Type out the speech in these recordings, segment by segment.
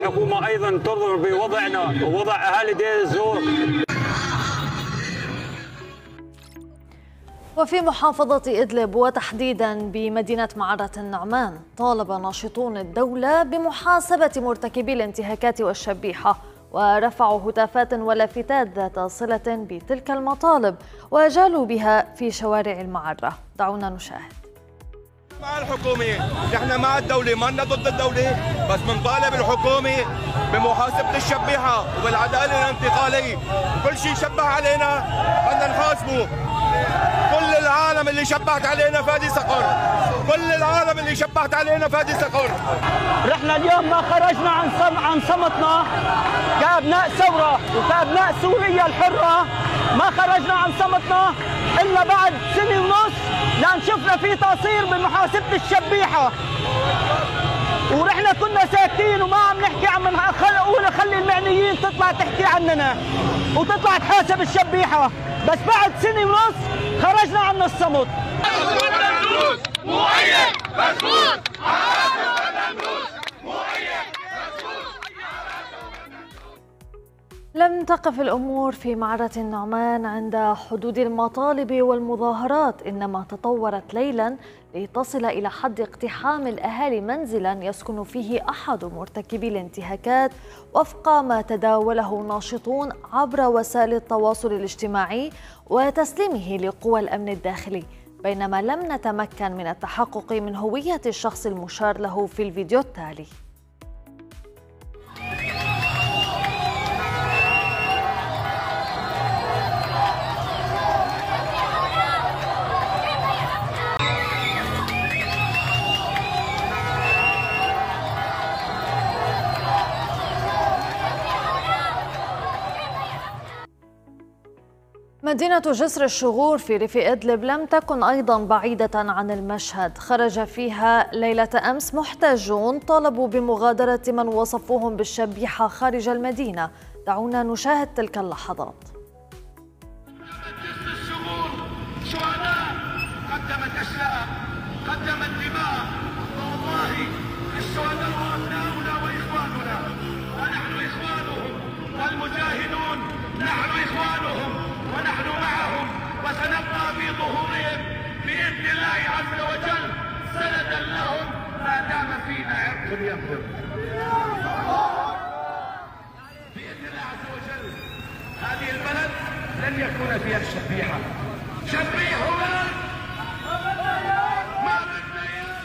الحكومة أيضا تنظر بوضعنا ووضع أهالي دير الزور. وفي محافظة إدلب وتحديدا بمدينة معرة النعمان، طالب ناشطون الدولة بمحاسبة مرتكبي الانتهاكات والشبيحة، ورفعوا هتافات ولافتات ذات صلة بتلك المطالب وجالوا بها في شوارع المعرة. دعونا نشاهد. مع الحكومة، نحن مع الدولة، ما لنا ضد الدولة، بس بنطالب الحكومة بمحاسبة الشبيحة وبالعدالة الانتقالية، وكل شيء شبه علينا بدنا نحاسبه. كل العالم اللي شبهت علينا فادي سقر، كل العالم اللي شبهت علينا فادي سقر. رحنا اليوم ما خرجنا عن صمتنا كأبناء ثورة وكأبناء سوريا الحرة، ما خرجنا عن صمتنا إلا بعد سنة ونص لأن شفنا في تقصير بمحاسبة الشبيحة، ورحنا كنا ساكتين وما عم نحكي، عم نقول خلي المعنيين تطلع تحكي عننا وتطلع تحاسب الشبيحة، بس بعد سنة ونص خرجنا عن الصمت. لم تقف الأمور في معرة النعمان عند حدود المطالب والمظاهرات، إنما تطورت ليلا لتصل إلى حد اقتحام الأهالي منزلا يسكن فيه أحد مرتكبي الانتهاكات وفق ما تداوله ناشطون عبر وسائل التواصل الاجتماعي، وتسليمه لقوى الأمن الداخلي، بينما لم نتمكن من التحقق من هوية الشخص المشار له في الفيديو التالي. مدينة جسر الشغور في ريف إدلب لم تكن أيضا بعيدة عن المشهد. خرج فيها ليلة أمس محتجون طالبوا بمغادرة من وصفوهم بالشبيحة خارج المدينة. دعونا نشاهد تلك اللحظات. جسر الشغور شهداء، قدمت أشلاء، قدمت دماء، والله الشهداء أبناؤنا وإخواننا، ونحن إخوانهم، والمجاهدون نحن إخوانهم، ونحن معهم، وسنبقى في ظهورهم بإذن الله عز وجل سندا لهم ما دام فينا عرق ينبض. بإذن الله عز وجل هذه البلد لن يكون فيها الشبيحة. شبيحنا ما بدنا إياه.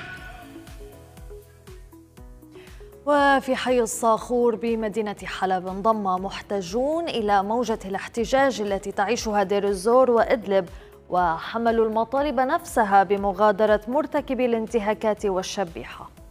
وفي حي الصاخور بمدينة حلب انضم محتجون إلى موجة الاحتجاج التي تعيشها دير الزور وإدلب، وحملوا المطالب نفسها بمغادرة مرتكبي الانتهاكات والشبيحة.